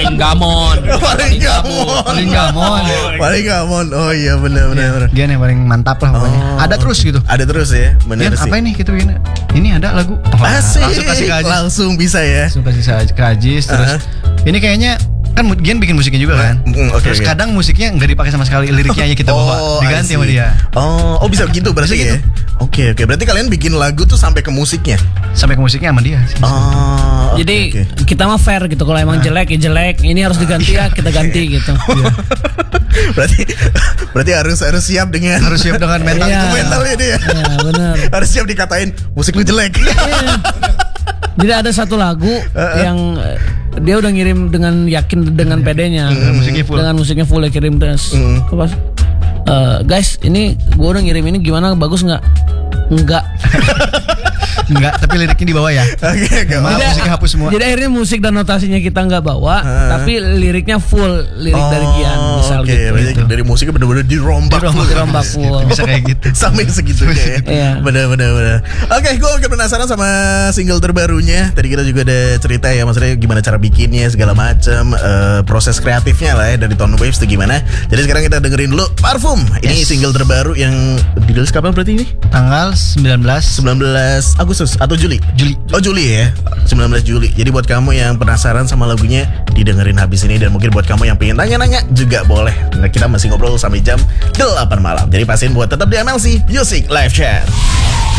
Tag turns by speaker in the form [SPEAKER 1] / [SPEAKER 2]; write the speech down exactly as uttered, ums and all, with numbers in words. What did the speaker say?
[SPEAKER 1] paling gamon.
[SPEAKER 2] Paling gamon.
[SPEAKER 3] Paling gamon.
[SPEAKER 2] Paling gamon. Oh iya benar benar.
[SPEAKER 3] Gian yang paling mantap lah pokoknya.
[SPEAKER 2] Oh.
[SPEAKER 3] Ada terus gitu.
[SPEAKER 2] Ada terus ya, benar
[SPEAKER 3] Gian,
[SPEAKER 2] sih.
[SPEAKER 3] apa ini gitu ini? Ini ada lagu. Oh,
[SPEAKER 2] Asik.
[SPEAKER 3] langsung kasih ke Ajis.
[SPEAKER 2] Langsung bisa ya.
[SPEAKER 3] Langsung kasih sa- ke Ajis terus.
[SPEAKER 2] Uh-huh.
[SPEAKER 3] Ini kayaknya kan Gian bikin musiknya juga kan.
[SPEAKER 2] Mm, oke,
[SPEAKER 3] terus
[SPEAKER 2] oke.
[SPEAKER 3] kadang musiknya nggak dipakai sama sekali, liriknya aja kita bawa, diganti
[SPEAKER 2] I
[SPEAKER 3] sama
[SPEAKER 2] see.
[SPEAKER 3] dia.
[SPEAKER 2] Oh, oh bisa gitu berarti
[SPEAKER 3] Bisa
[SPEAKER 2] ya.
[SPEAKER 3] gitu.
[SPEAKER 2] Oke oke, berarti kalian bikin lagu tuh sampai ke musiknya.
[SPEAKER 3] Sampai ke musiknya sama dia sih.
[SPEAKER 2] Oh. oke,
[SPEAKER 1] Jadi
[SPEAKER 2] oke.
[SPEAKER 1] kita mah fair gitu. Kalau emang jelek ya jelek. Ini harus diganti ya kita ganti gitu.
[SPEAKER 2] berarti berarti harus harus siap dengan
[SPEAKER 3] Harus siap dengan mental
[SPEAKER 1] Iya.
[SPEAKER 3] itu.
[SPEAKER 2] mentalnya dia.
[SPEAKER 1] Iya benar.
[SPEAKER 2] Harus siap dikatain musik lu jelek.
[SPEAKER 1] Iya. Jadi ada satu lagu yang eh, dia udah ngirim dengan yakin dengan pedenya,
[SPEAKER 3] musiknya full.
[SPEAKER 1] dengan musiknya full dia kirim terus. Apa? Eh, guys, ini gua udah ngirim ini gimana, bagus nggak? Enggak.
[SPEAKER 3] Enggak, tapi liriknya di bawah ya.
[SPEAKER 2] Oke oke.
[SPEAKER 3] Maaf,
[SPEAKER 1] Jadi-
[SPEAKER 3] musiknya hapus semua.
[SPEAKER 1] Jadi akhirnya musik dan notasinya kita nggak bawa,
[SPEAKER 2] Heeh.
[SPEAKER 1] tapi liriknya full lirik dari Gian misal
[SPEAKER 2] Oke,
[SPEAKER 1] gitu.
[SPEAKER 2] berarti dari musiknya benar-benar dirombak.
[SPEAKER 3] Dirombak,
[SPEAKER 2] full.
[SPEAKER 1] Dirombak full.
[SPEAKER 3] Bisa kayak gitu.
[SPEAKER 2] Sampai segitunya ya.
[SPEAKER 1] Iya.
[SPEAKER 2] Bener bener bener. Oke, gue agak penasaran sama single terbarunya. Tadi kita juga ada cerita ya, maksudnya gimana cara bikinnya segala macam, eh, proses kreatifnya lah ya dari Tone Waves itu gimana. Jadi sekarang kita dengerin dulu Parfum. Ini
[SPEAKER 3] Yes.
[SPEAKER 2] single terbaru yang dirilis kapan berarti ini?
[SPEAKER 3] Tanggal sembilan belas
[SPEAKER 2] sembilan belas Agustus atau Juli?
[SPEAKER 3] Juli.
[SPEAKER 2] Oh Juli ya, sembilan belas Juli. Jadi buat kamu yang penasaran sama lagunya, didengerin habis ini. Dan mungkin buat kamu yang pengen tanya-nanya juga boleh. Nah, kita masih ngobrol sampai jam delapan malam. Jadi pastiin buat tetap di M L C Music Live Chat.